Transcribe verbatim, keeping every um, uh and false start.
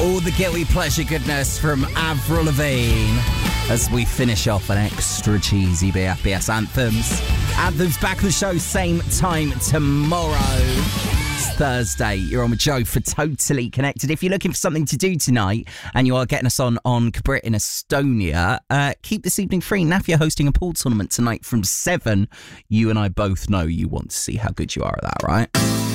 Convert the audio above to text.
All the guilty pleasure goodness from Avril Lavigne as we finish off an extra cheesy B F B S Anthems. Anthems back on the show same time tomorrow. It's Thursday. You're on with Joe for Totally Connected. If you're looking for something to do tonight and you are getting us on on Cabrit in Estonia, uh, keep this evening free. N A F you're hosting a pool tournament tonight from seven. You and I both know you want to see how good you are at that, right?